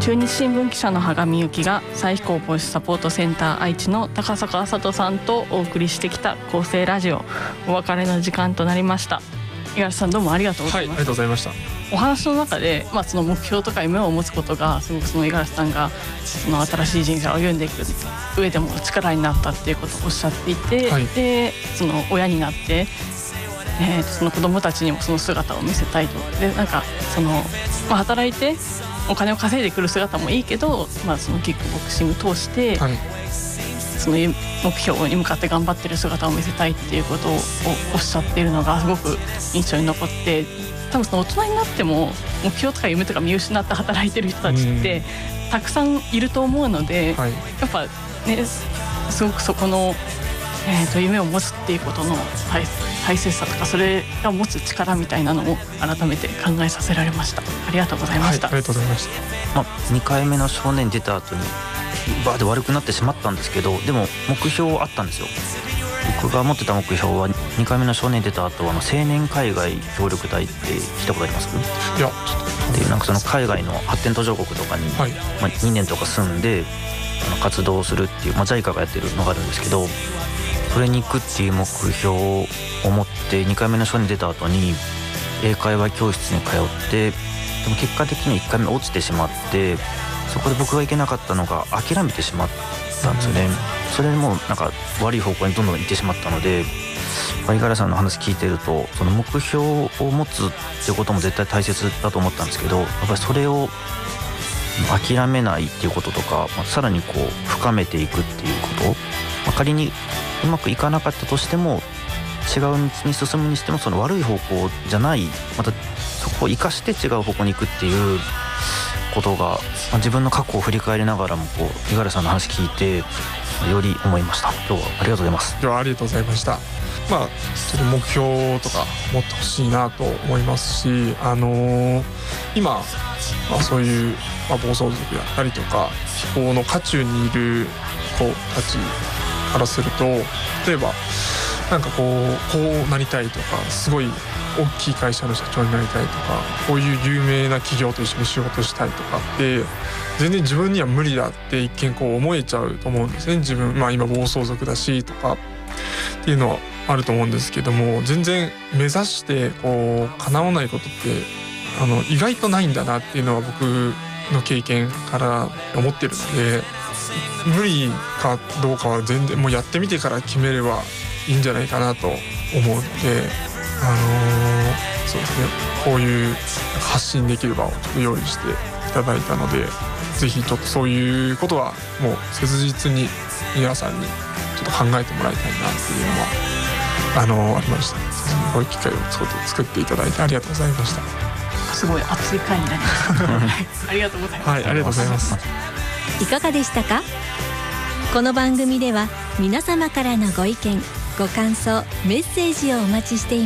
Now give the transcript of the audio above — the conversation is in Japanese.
中日新聞記者の羽上由紀が再飛行防止サポートセンター愛知の高坂麻人さんとお送りしてきた厚生ラジオ、お別れの時間となりました。五十嵐さんどうもありがとうございました。 はい、ありがとうございました。 お話の中で、その目標とか夢を持つことがすごくその五十嵐さんがその新しい人生を歩んでいく上でも力になったっていうことをおっしゃっていて、はい、でその親になって、その子供たちにもその姿を見せたいと。でなんかその、働いてお金を稼いでくる姿もいいけど、そのキックボクシング通して、はい、その目標に向かって頑張ってる姿を見せたいっていうことをおっしゃっているのがすごく印象に残って、多分その大人になっても目標とか夢とか見失って働いてる人たちってたくさんいると思うので、はい、やっぱねすごくそこの、夢を持つっていうことの大切さとか、それが持つ力みたいなのを改めて考えさせられました。ありがとうございました。 はい、ありがとうございました。 2回目の少年出た後にバーで悪くなってしまったんですけど、でも目標あったんですよ。僕が持ってた目標は2回目の少年出た後は青年海外協力隊って聞いたことあります？ いや、ちょっとでなんかその海外の発展途上国とかに、はい、2年とか住んで活動するっていう、JICA がやってるのがあるんですけど、それに行くっていう目標を持って2回目の少年出た後に英会話教室に通って、でも結果的に1回目落ちてしまって、そこで僕が行けなかったのが諦めてしまったんですよね。それでもうなんか悪い方向にどんどん行ってしまったので、五十嵐さんの話聞いてると、その目標を持つっていうことも絶対大切だと思ったんですけど、やっぱりそれを諦めないっていうこととか、さらにこう深めていくっていうこと、仮にうまくいかなかったとしても違う道に進むにしても、その悪い方向じゃない、またそこを生かして違う方向に行くっていうことが、自分の過去を振り返りながらもこう五十嵐さんの話聞いてより思いました。今日はありがとうございます。 今日はありがとうございました。ちょっと目標とか持ってほしいなと思いますし、今、そういう、暴走族やったりとか飛行の渦中にいる子たちからすると、例えばなんかこうなりたいとか、すごい大きい会社の社長になりたいとか、こういう有名な企業と一緒に仕事したいとかって全然自分には無理だって一見こう思えちゃうと思うんですね。自分、今暴走族だしとかっていうのはあると思うんですけども、全然目指してこう叶わないことって意外とないんだなっていうのは僕の経験から思ってるので、無理かどうかは全然もうやってみてから決めればいいんじゃないかなと思うので、そうですね、こういう発信できる場を用意していただいたので、ぜひちょっとそういうことはもう切実に皆さんにちょっと考えてもらいたいなっていうのはありました。こういう機会を作っていただいてありがとうございました。 すごい熱い回になりましたありがとうございます。 はい、ありがとうございます。 いかがでしたか？この番組では皆様からのご意見、ご感想、メッセージをお待ちしています。